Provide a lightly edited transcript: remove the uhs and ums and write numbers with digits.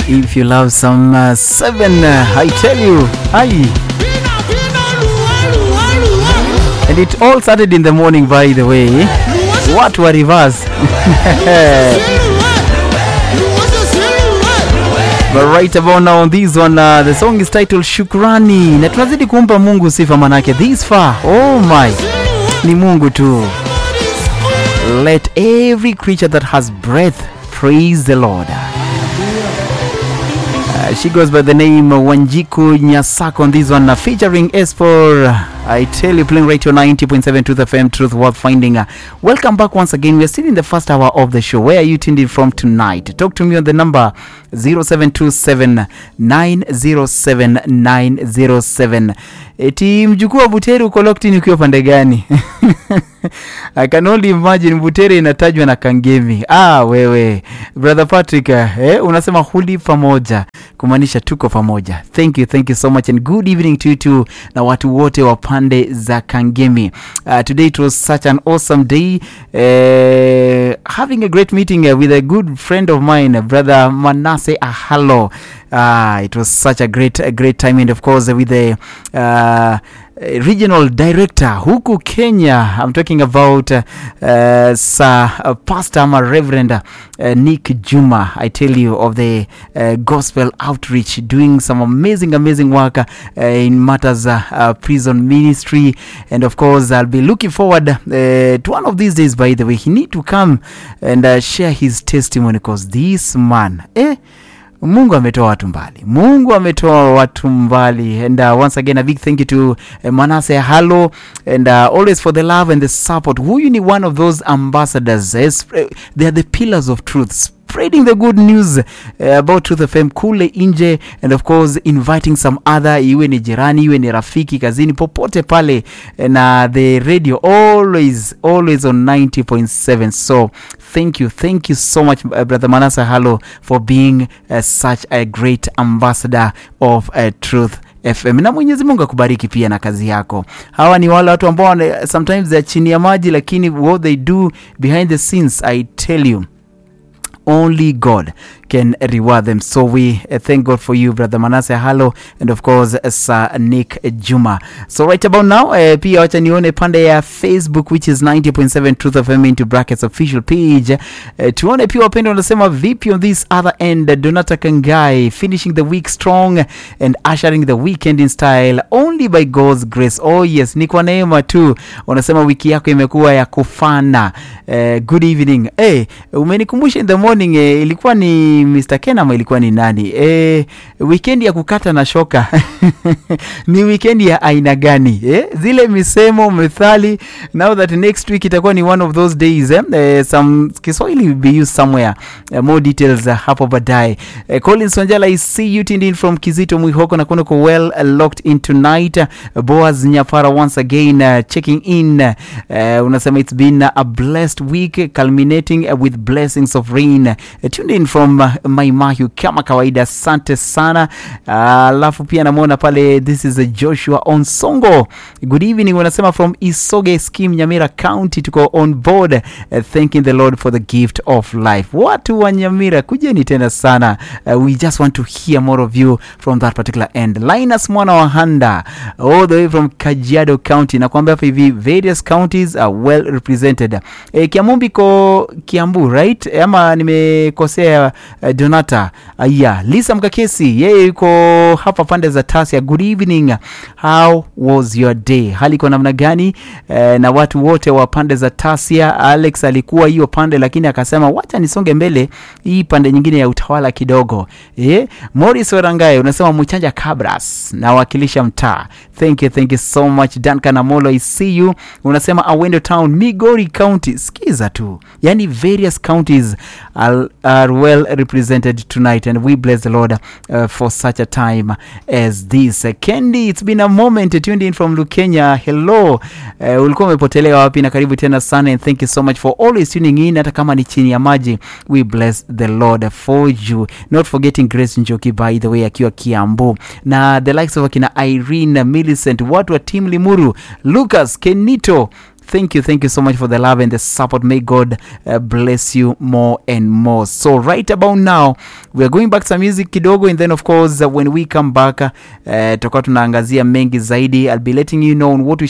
If you love some 7, I tell you, hi. And it all started in the morning, by the way. What were reverse? But right about now on this one, the song is titled Shukrani. Na tunazidi kumpa Mungu sifa manake this far. Oh my. Ni Mungu tu. Let every creature that has breath praise the Lord. She goes by the name Wanjiku Nyasako on this one, featuring S4. I tell you, playing right here 90.7 Truth FM, Truth Worth Finding. Welcome back once again. We are still in the first hour of the show. Where are you tuned in from tonight? Talk to me on the number 0727-907-907. Eti mjukuu wa Butere uko locked in ukiwa pande gani? I can only imagine Butere inatajwa na Kangemi. Wewe brother Patrick, unasema huli pamoja, kumaanisha tuko pamoja. Thank you so much and good evening to you too, na watu wote wa pande za Kangemi. Today it was such an awesome day, having a great meeting with a good friend of mine, brother Manasseh Ahalo. It was such a great time, and of course with the regional director huku Kenya. I'm talking about Pastor Reverend Nick Juma, I tell you, of the gospel outreach, doing some amazing work in matters prison ministry. And of course I'll be looking forward to one of these days, by the way, he need to come and share his testimony, because this man Mungu ametoa watu mbali. And once again a big thank you to Manasseh Halo, and always for the love and the support. Huyu ni one of those ambassadors. They are the pillars of truth, spreading the good news about Truth FM kule nje, and of course inviting some other, iwe ni jirani, iwe ni rafiki, kazini, popote pale, na the radio always on 90.7. So thank you so much, brother Manasseh Halo, for being such a great ambassador of Truth FM. Na Mwenyezi Mungu akubariki pia na kazi yako. Hawa ni wale watu ambao sometimes they are chini ya maji, lakini what they do behind the scenes, I tell you, only God can reward them. So we thank God for you, brother Manasseh Halo, and of course Sir Nick Juma. So right about now, pia wacha nione pande ya Facebook, which is 90.7 Truth FM into brackets official page. Tuone pia wapendo wanasema vipi on this other end. Donata Kangai finishing the week strong and ushering the weekend in style only by God's grace. Oh yes, ni kwa neema tu. Wanasema wiki yako imekuwa ya kufana. Good evening. Umenikumbusha in the morning, ilikuwa ni Mr. Ken ama ilikuwa ni nani? Weekend ya kukata na shoka. Ni weekend ya aina gani? Zile misemo, methali. Now that next week itakuwa ni one of those days. Some Kiswahili will be used somewhere. More details hapo baadaye. Collins Wanjala, I see you tuned in from Kizito Mwihoko na kunako well locked in tonight. Boaz Nyafara once again checking in. Unasema it's been a blessed week, culminating with blessings of rain. Tuned in from Maimahiu kama kawaida, asante sana. Alafu pia namuona pale, this is Joshua Onsongo. Good evening, wanasema from Isoge Scheme, Nyamira County, tuko on board, thanking the Lord for the gift of life. Watu wa Nyamira, kujeni tena sana. We just want to hear more of you from that particular end. Linus Mwana wa Handa, all the way from Kajiado County. Nakwambia hapa hivi, various counties are well represented. Kiamumbi ko Kiambu, right? Ama nimekosea? Donata Lisa Mkakesi, yeye yuko hapa pande za Tasia. Good evening, how was your day? Hali kwa namna gani? Na watu wote wa pande za Tasia. Alex alikuwa hiyo pande, lakini akasema wacha nisonge mbele hii pande nyingine ya utawala kidogo. Morris Warangaye unasema Mchanja Kabras na wakilisha mtaa. Thank you so much. Duncan Amolo, I see you. Unasema Awendo Town, Migori County. Skiza tu, yani various counties are well represented tonight, and we bless the Lord for such a time as this. Candy, it's been a moment. Tuned in from Lukenya. Hello, ulikuwa umepotelea wapi? Na karibu tena sana, and thank you so much for always tuning in. Hata kama ni chini ya maji, we bless the Lord for you. Not forgetting Grace Njoki, by the way, akiwa Kiambu, na the likes of akina Irene Millicent, watu wa Team Limuru, Lucas Kenito, Thank you so much for the love and the support. May God bless you more and more. So right about now we are going back to music kidogo, and then of course when we come back tutakuwa tunaangazia mengi zaidi. I'll be letting you know on what we